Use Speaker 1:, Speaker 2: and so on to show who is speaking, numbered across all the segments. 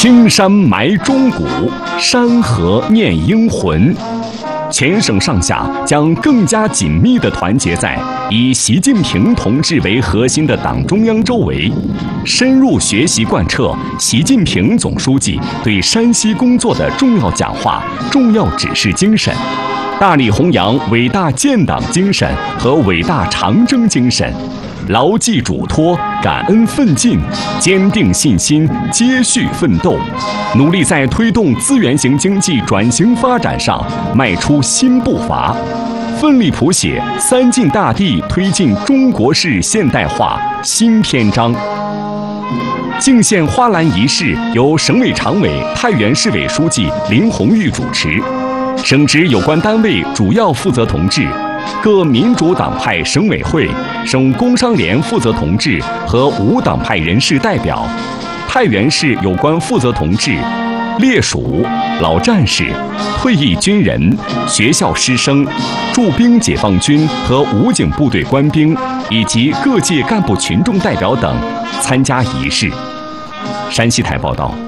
Speaker 1: 青山埋忠骨，山河念英魂。全省上下将更加紧密地团结在以习近平同志为核心的党中央周围，深入学习贯彻习近平总书记对山西工作的重要讲话、重要指示精神，大力弘扬伟大建党精神和伟大长征精神，牢记嘱托，感恩奋进，坚定信心，接续奋斗，努力在推动资源型经济转型发展上迈出新步伐，奋力谱写三晋大地推进中国式现代化新篇章。敬献花篮仪式由省委常委、太原市委书记林红玉主持，省直有关单位主要负责同志、各民主党派省委会、省工商联负责同志和无党派人士代表，太原市有关负责同志、烈属、老战士、退役军人、学校师生、驻兵解放军和武警部队官兵以及各界干部群众代表等参加仪式。山西台报道。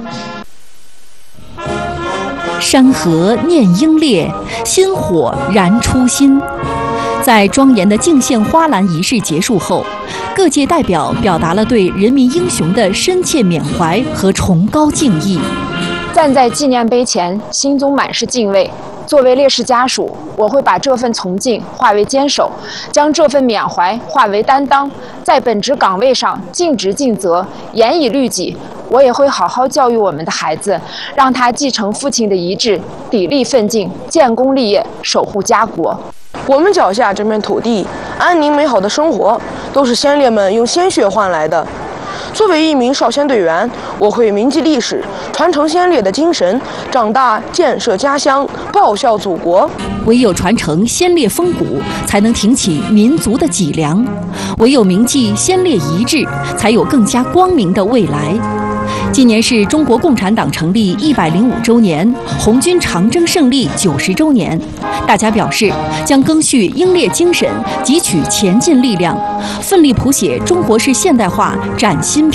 Speaker 2: 山河念英烈，薪火燃初心。在庄严的敬献花篮仪式结束后，各界代表表达了对人民英雄的深切缅怀和崇高敬意。
Speaker 3: 站在纪念碑前，心中满是敬畏。作为烈士家属，我会把这份崇敬化为坚守，将这份缅怀化为担当，在本职岗位上尽职尽责，严以律己。我也会好好教育我们的孩子，让他继承父亲的遗志，砥砺奋进，建功立业，守护家国。
Speaker 4: 我们脚下这片土地，安宁美好的生活，都是先烈们用鲜血换来的。作为一名少先队员，我会铭记历史，传承先烈的精神，长大建设家乡，报效祖国。
Speaker 2: 唯有传承先烈风骨，才能挺起民族的脊梁；唯有铭记先烈遗志，才有更加光明的未来。今年是中国共产党成立105周年，红军长征胜利90周年。大家表示将赓续英烈精神，汲取前进力量，奋力谱写中国式现代化崭新